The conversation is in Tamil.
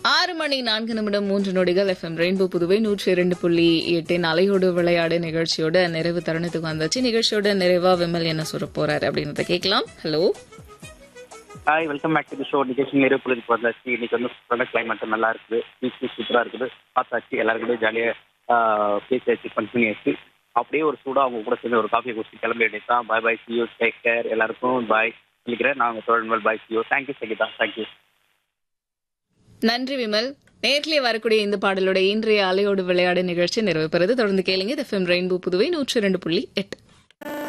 6:04 எஃப்எம் ரெயின்போ புதுவை 102.8 அலையோடு விளையாடு நிகழ்ச்சியோட நிறைவு தருணத்துக்கு வந்தாச்சு. நிகழ்ச்சியோட நிறைவா விமல் என்ன சொல்ல போறாரு அப்படின்றத கேட்கலாம். Hello, hi, welcome back to the show. நிகழ்ச்சி நிறைவு பொழுதுக்கு வந்தாச்சு. இன்னைக்கு வந்து சூப்பரான கிளைமேட் நல்லா இருக்குது, பீச் சூப்பராக இருக்குது, பார்த்தாச்சு, எல்லாரும் கூட ஜாலியாக பேசியாச்சு, ஃபன் பண்ணியாச்சு. அப்படியே ஒரு சூடாக அவங்க கூட சேர்ந்து ஒரு காஃபி குடிச்சு கிளம்பி வேண்டியது தான். பாய் பாய், சி யூ, டேக் கேர், எல்லாருக்கும் பாய் சொல்லிக்கிறேன். நான் உங்கள் தோழன் பாய், சி யூ. Thank you சகிதா, thank you. நன்றி விமல். நேர்லயே வரக்கூடிய இந்த பாடலோட இன்றைய அலையோடு விளையாடு நிகழ்ச்சி நிறைவு பெறுது. தொடர்ந்து கேளுங்க. FM rainbow Puduvai 102.8.